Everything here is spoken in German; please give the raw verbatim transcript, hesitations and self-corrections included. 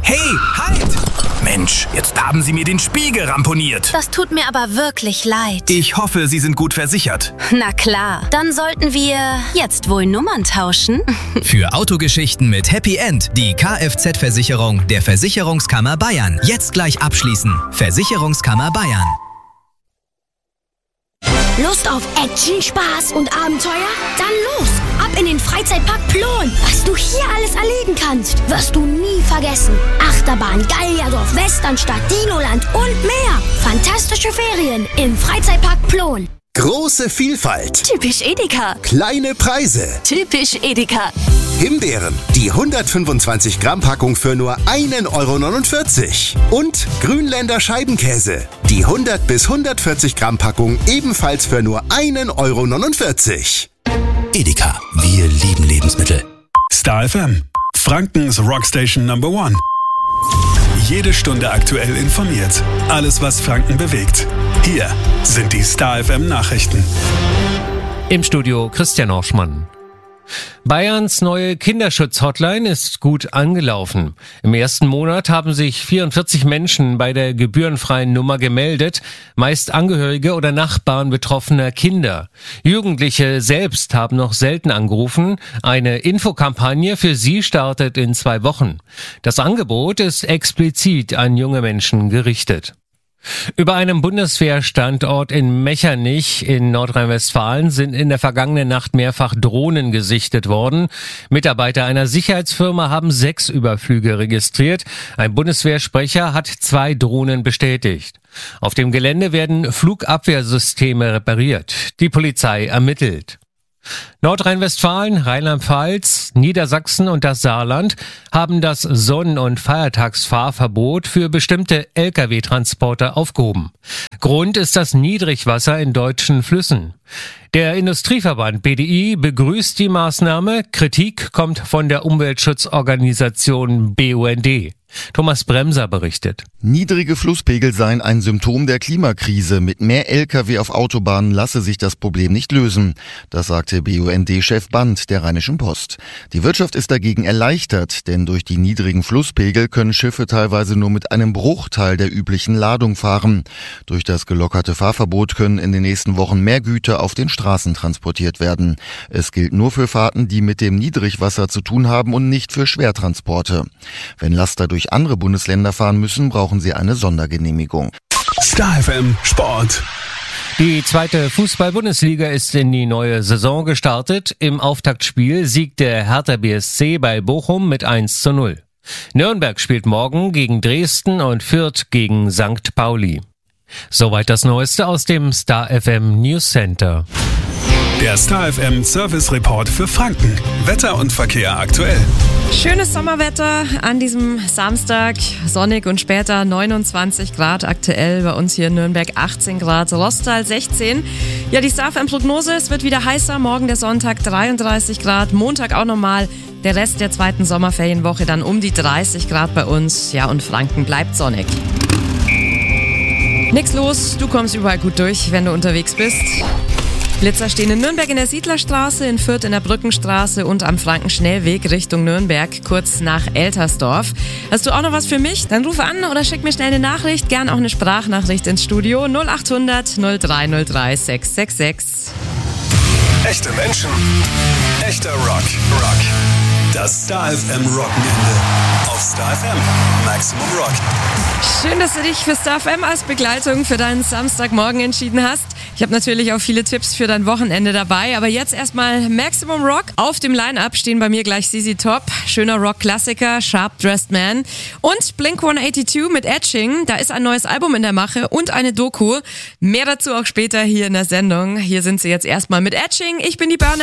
Hey, halt! Mensch, jetzt haben Sie mir den Spiegel ramponiert. Das tut mir aber wirklich leid. Ich hoffe, Sie sind gut versichert. Na klar, dann sollten wir jetzt wohl Nummern tauschen. Für Autogeschichten mit Happy End die Kfz-Versicherung der Versicherungskammer Bayern. Jetzt gleich abschließen. Versicherungskammer Bayern. Lust auf Action, Spaß und Abenteuer? Dann los! Ab in den Freizeitpark Plon! Was du hier alles erleben kannst, wirst du nie vergessen. Achterbahn, Gallierdorf, Westernstadt, Dinoland und mehr. Fantastische Ferien im Freizeitpark Plon. Große Vielfalt. Typisch Edeka. Kleine Preise. Typisch Edeka. Himbeeren, die hundertfünfundzwanzig Gramm Packung für nur einen Euro neunundvierzig. Und Grünländer Scheibenkäse, die hundert bis hundertvierzig Gramm Packung ebenfalls für nur einen Euro neunundvierzig. Edeka, wir lieben Lebensmittel. Star F M, Frankens Rockstation Number One. Jede Stunde aktuell informiert. Alles, was Franken bewegt. Hier sind die Star F M Nachrichten. Im Studio Christian Orschmann. Bayerns neue Kinderschutz-Hotline ist gut angelaufen. Im ersten Monat haben sich vierundvierzig Menschen bei der gebührenfreien Nummer gemeldet, meist Angehörige oder Nachbarn betroffener Kinder. Jugendliche selbst haben noch selten angerufen. Eine Infokampagne für sie startet in zwei Wochen. Das Angebot ist explizit an junge Menschen gerichtet. Über einem Bundeswehrstandort in Mechernich in Nordrhein-Westfalen sind in der vergangenen Nacht mehrfach Drohnen gesichtet worden. Mitarbeiter einer Sicherheitsfirma haben sechs Überflüge registriert. Ein Bundeswehrsprecher hat zwei Drohnen bestätigt. Auf dem Gelände werden Flugabwehrsysteme repariert. Die Polizei ermittelt. Nordrhein-Westfalen, Rheinland-Pfalz, Niedersachsen und das Saarland haben das Sonn- und Feiertagsfahrverbot für bestimmte L K W-Transporter aufgehoben. Grund ist das Niedrigwasser in deutschen Flüssen. Der Industrieverband B D I begrüßt die Maßnahme. Kritik kommt von der Umweltschutzorganisation B U N D. Thomas Bremser berichtet. Niedrige Flusspegel seien ein Symptom der Klimakrise. Mit mehr L K W auf Autobahnen lasse sich das Problem nicht lösen. Das sagte B U N D-Chef Band der Rheinischen Post. Die Wirtschaft ist dagegen erleichtert, denn durch die niedrigen Flusspegel können Schiffe teilweise nur mit einem Bruchteil der üblichen Ladung fahren. Durch das gelockerte Fahrverbot können in den nächsten Wochen mehr Güter auf den Straßen transportiert werden. Es gilt nur für Fahrten, die mit dem Niedrigwasser zu tun haben und nicht für Schwertransporte. Wenn Laster durch andere Bundesländer fahren müssen, brauchen sie eine Sondergenehmigung. Star F M Sport. Die zweite Fußball-Bundesliga ist in die neue Saison gestartet. Im Auftaktspiel siegt der Hertha B S C bei Bochum mit eins zu null. Nürnberg spielt morgen gegen Dresden und Fürth gegen Sankt Pauli. Soweit das Neueste aus dem Star F M News Center. Der Star F M Service Report für Franken. Wetter und Verkehr aktuell. Schönes Sommerwetter an diesem Samstag, sonnig und später neunundzwanzig Grad aktuell, bei uns hier in Nürnberg achtzehn Grad, Rostal sechzehn. Ja, die Star F M Prognose, es wird wieder heißer, morgen der Sonntag dreiunddreißig Grad, Montag auch normal, der Rest der zweiten Sommerferienwoche dann um die dreißig Grad bei uns, ja, und Franken bleibt sonnig. Nix los, du kommst überall gut durch, wenn du unterwegs bist. Blitzer stehen in Nürnberg in der Siedlerstraße, in Fürth in der Brückenstraße und am Frankenschnellweg Richtung Nürnberg, kurz nach Eltersdorf. Hast du auch noch was für mich? Dann rufe an oder schick mir schnell eine Nachricht, gern auch eine Sprachnachricht ins Studio null acht hundert null drei null drei sechs sechs sechs. Echte Menschen, echter Rock. Rock. Das Star F M Wochenende auf Star F M Maximum Rock. Schön, dass du dich für Star F M als Begleitung für deinen Samstagmorgen entschieden hast. Ich habe natürlich auch viele Tipps für dein Wochenende dabei, aber jetzt erstmal Maximum Rock. Auf dem Line-Up stehen bei mir gleich Z Z Top, schöner Rock-Klassiker, Sharp Dressed Man und Blink hundertzweiundachtzig mit Etching. Da ist ein neues Album in der Mache und eine Doku. Mehr dazu auch später hier in der Sendung. Hier sind sie jetzt erstmal mit Etching. Ich bin die Burner.